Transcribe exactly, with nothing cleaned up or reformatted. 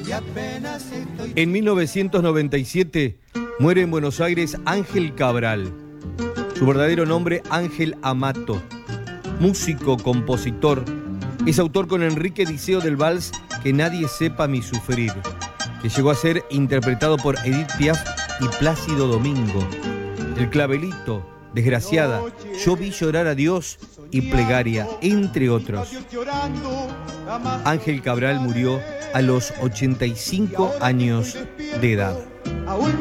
En mil novecientos noventa y siete muere en Buenos Aires Ángel Cabral. Su verdadero nombre, Ángel Amato. Músico, compositor. Es autor con Enrique Diceo del vals Que nadie sepa mi sufrir, que llegó a ser interpretado por Edith Piaf y Plácido Domingo. El clavelito, Desgraciada, Yo vi llorar a Dios y Plegaria, entre otros. Ángel Cabral murió a los ochenta y cinco años de edad.